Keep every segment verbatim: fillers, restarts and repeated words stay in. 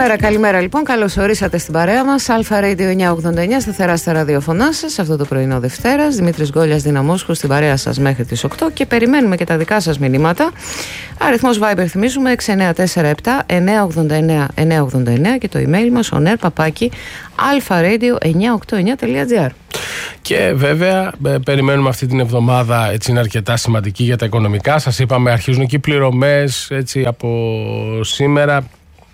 Καλημέρα, καλημέρα λοιπόν. Καλώς ορίσατε στην παρέα μας. Αλφα Radio εννιακόσια ογδόντα εννέα, σταθερά στα ραδιοφωνά σας. Αυτό το πρωινό Δευτέρας. Δημήτρης Γκόλιας, Δυναμόσχος στην παρέα σας μέχρι τις οκτώ και περιμένουμε και τα δικά σας μηνύματα. Αριθμός Viber θυμίζουμε έξι εννιά τέσσερα επτά εννιακόσια ογδόντα εννέα εννιακόσια ογδόντα εννέα και το email μας onair παπάκι alfaradio εννιακόσια ογδόντα εννέα τελεία τζι άρ. Και βέβαια περιμένουμε αυτή την εβδομάδα, έτσι είναι αρκετά σημαντική για τα οικονομικά. Σας είπαμε αρχίζουν και οι πληρωμές έτσι από σήμερα.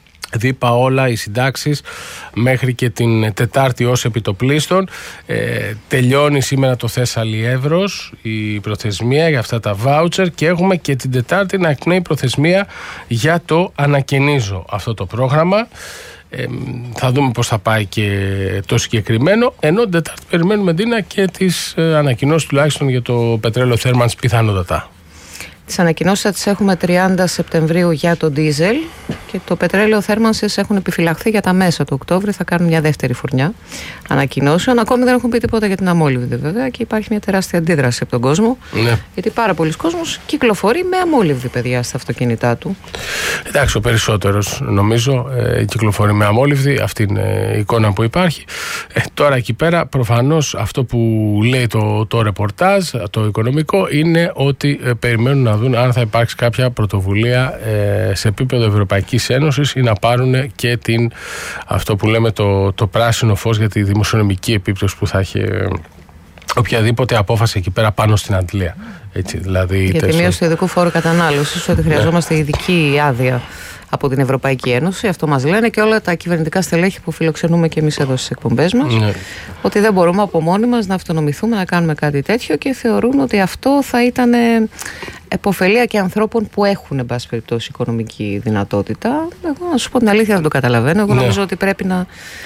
Δίπα όλα οι συντάξεις μέχρι και την Τετάρτη ως επιτοπλίστων. Ε, τελειώνει σήμερα το Θέσσαλι Εύρος η προθεσμία για αυτά τα βάουτσερ και έχουμε και την Τετάρτη να εκπνέει προθεσμία για το ανακαινίζω αυτό το πρόγραμμα. Ε, θα δούμε πώς θα πάει και το συγκεκριμένο, ενώ την Τετάρτη περιμένουμε Ντίνα και τις ε, ανακοινώσεις τουλάχιστον για το πετρέλαιο θέρμανσης πιθανότατα. Τις ανακοινώσεις θα τις έχουμε τριάντα Σεπτεμβρίου για το ντίζελ και το πετρέλαιο θέρμανσης έχουν επιφυλαχθεί για τα μέσα του Οκτώβρη. Θα κάνουν μια δεύτερη φουρνιά ανακοινώσεων. Ακόμη δεν έχουν πει τίποτα για την αμόλυβδη βέβαια και υπάρχει μια τεράστια αντίδραση από τον κόσμο. Ναι. Γιατί πάρα πολλοί κόσμος κυκλοφορεί με αμόλυβδη, παιδιά, στα αυτοκίνητά του. Εντάξει, ο περισσότερος νομίζω ε, κυκλοφορεί με αμόλυβδη. Αυτή είναι η εικόνα που υπάρχει. Ε, τώρα εκεί πέρα προφανώς αυτό που λέει το, το ρεπορτάζ, το οικονομικό, είναι ότι ε, περιμένουν να δουν αν θα υπάρξει κάποια πρωτοβουλία ε, σε επίπεδο Ευρωπαϊκής Ένωσης ή να πάρουν και την, αυτό που λέμε το, το πράσινο φως για τη δημοσιονομική επίπτωση που θα έχει ε, οποιαδήποτε απόφαση εκεί πέρα πάνω στην αντλία. Έτσι, δηλαδή, για τη μείωση του ειδικού φόρου κατανάλωσης, ότι χρειαζόμαστε ναι. ειδική άδεια από την Ευρωπαϊκή Ένωση. Αυτό μας λένε και όλα τα κυβερνητικά στελέχη που φιλοξενούμε και εμείς εδώ στις εκπομπές μας. Ναι. Ότι δεν μπορούμε από μόνοι μας να αυτονομηθούμε να κάνουμε κάτι τέτοιο και θεωρούν ότι αυτό θα ήταν επωφελία και ανθρώπων που έχουν, εν πάση περιπτώσει, οικονομική δυνατότητα. Εγώ, να σου πω την αλήθεια, δεν το καταλαβαίνω. Εγώ ναι. νομίζω ότι πρέπει να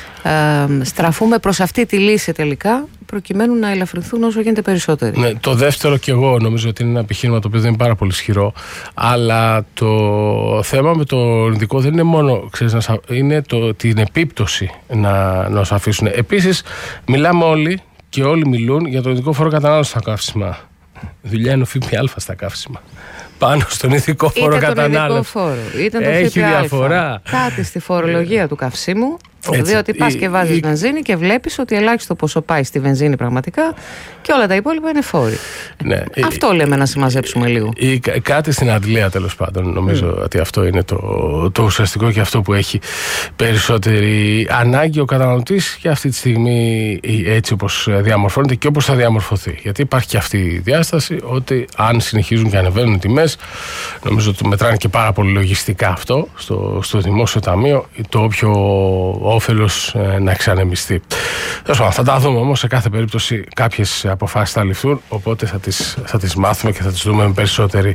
ε, στραφούμε προς αυτή τη λύση τελικά, προκειμένου να ελαφρυνθούν όσο γίνεται περισσότεροι. Ναι, το δεύτερο και εγώ νομίζω ότι είναι ένα επιχείρημα το οποίο δεν είναι πάρα πολύ ισχυρό, αλλά το θέμα με το ειδικό δεν είναι μόνο, ξέρεις, να, είναι το, την επίπτωση να, να σου αφήσουν. Επίσης, μιλάμε όλοι και όλοι μιλούν για το ειδικό φόρο κατανάλωση στα καύσιμα. Δουλειά είναι ο ΦΠΑ στα καύσιμα. Πάνω στον ειδικό φόρο κατανάλωση. Ήταν το Έχει ΦΠΑ. διαφορά. Κάτι στη φορολογία του καυσίμου. Έτσι, διότι πας και βάζεις η... βενζίνη και βλέπεις ότι ελάχιστο ποσό πάει στη βενζίνη πραγματικά και όλα τα υπόλοιπα είναι φόροι. Ναι, αυτό η... λέμε να συμμαζέψουμε λίγο. Η... Κάτι στην αντλία τέλος πάντων. Νομίζω mm. ότι αυτό είναι το, το ουσιαστικό και αυτό που έχει περισσότερη ανάγκη ο καταναλωτής και αυτή τη στιγμή έτσι όπως διαμορφώνεται και όπως θα διαμορφωθεί. Γιατί υπάρχει και αυτή η διάσταση ότι αν συνεχίζουν και ανεβαίνουν οι τιμές, νομίζω ότι μετράνε και πάρα πολύ λογιστικά αυτό στο, στο δημόσιο ταμείο, το όποιο όφελος ε, να εξανεμιστεί. Θα τα δούμε όμως, σε κάθε περίπτωση κάποιες αποφάσεις θα ληφθούν, οπότε θα τις, θα τις μάθουμε και θα τις δούμε με περισσότερη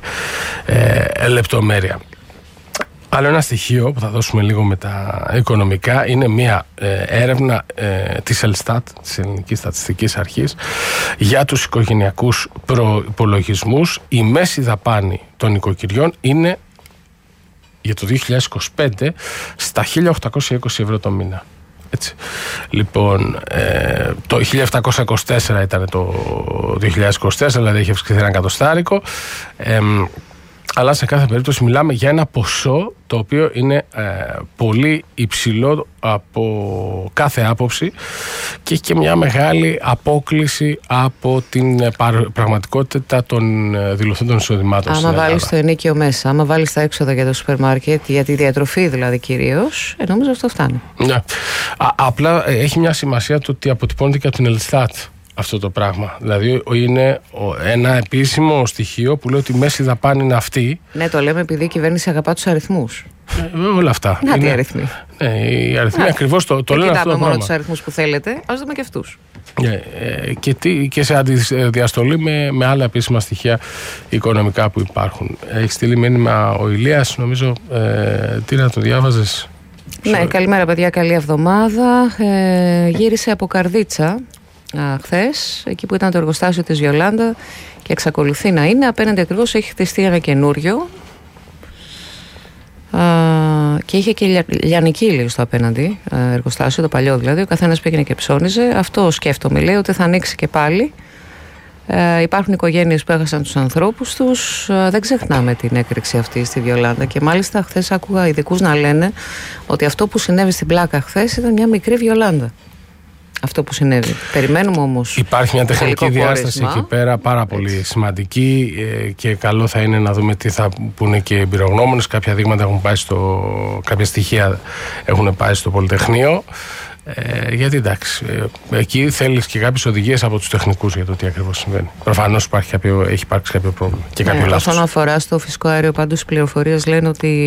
ε, λεπτομέρεια. Άλλο ένα στοιχείο που θα δώσουμε λίγο με τα οικονομικά είναι μια ε, έρευνα ε, της Ελστάτ, της Ελληνικής Στατιστικής Αρχής, για τους οικογενειακούς προϋπολογισμούς. Η μέση δαπάνη των οικοκυριών είναι για το δύο χιλιάδες είκοσι πέντε στα χίλια οκτακόσια είκοσι ευρώ το μήνα. Έτσι. Λοιπόν, ε, το χίλια επτακόσια είκοσι τέσσερα ήταν το δύο χιλιάδες είκοσι τέσσερα, δηλαδή έχει αυξηθεί ένα εκατοστάρικο. Ε, αλλά σε κάθε περίπτωση μιλάμε για ένα ποσό το οποίο είναι ε, πολύ υψηλό από κάθε άποψη και έχει και μια μεγάλη απόκλιση από την ε, πραγματικότητα των ε, δηλωθέντων εισοδημάτων. Άμα βάλεις το ενίκιο μέσα, άμα βάλεις τα έξοδα για το σούπερ μάρκετ, για τη διατροφή δηλαδή κυρίως, ε, νομίζω αυτό φτάνει. Ναι. Α, απλά ε, έχει μια σημασία το ότι αποτυπώνεται και από την Ελστάτ αυτό το πράγμα. Δηλαδή είναι ένα επίσημο στοιχείο που λέει ότι η μέση δαπάνη είναι αυτή. Ναι, το λέμε επειδή η κυβέρνηση αγαπά τους αριθμούς. Ε, όλα αυτά. Να είναι... τι αριθμοί. Ναι, οι αριθμοί ακριβώς το, το λένε αυτό. Δεν κοιτάμε μόνο τους αριθμούς που θέλετε, ας δούμε και αυτούς. Ε, ε, και, τι, και σε αντιδιαστολή με, με άλλα επίσημα στοιχεία οικονομικά που υπάρχουν. Έχει στείλει μήνυμα ο Ηλίας, νομίζω. Ε, τι να το διάβαζες? Ναι, καλημέρα παιδιά, καλή εβδομάδα. Ε, γύρισε από Καρδίτσα χθες, εκεί που ήταν το εργοστάσιο της Γιολάντα και εξακολουθεί να είναι. Απέναντι ακριβώς έχει χτιστεί ένα καινούριο α, και είχε και λιανική ύλη στο απέναντι εργοστάσιο, το παλιό δηλαδή. Ο καθένας πήγαινε και ψώνιζε. Αυτό σκέφτομαι, λέει, ότι θα ανοίξει και πάλι Ε, υπάρχουν οικογένειες που έχασαν τους ανθρώπους τους. Ε, δεν ξεχνάμε την έκρηξη αυτή στη Βιολάντα. Και μάλιστα χθες άκουγα ειδικούς να λένε ότι αυτό που συνέβη στην Πλάκα χθες ήταν μια μικρή Βιολάντα. Αυτό που συνέβη. Περιμένουμε όμως. Υπάρχει μια τεχνική διάσταση εκεί πέρα πάρα πολύ Έτσι. σημαντική ε, και καλό θα είναι να δούμε τι θα πούνε και οι εμπειρογνώμονες. Κάποια δείγματα έχουν πάει στο. Κάποια στοιχεία έχουν πάει στο Πολυτεχνείο. Ε, γιατί εντάξει, ε, εκεί θέλεις και κάποιες οδηγίες από τους τεχνικούς για το τι ακριβώς συμβαίνει. Προφανώς υπάρχει κάποιο, έχει υπάρξει κάποιο πρόβλημα και κάποιο ναι, λάθος. Όσον αφορά στο φυσικό αέριο, πάντως οι πληροφορίες λένε ότι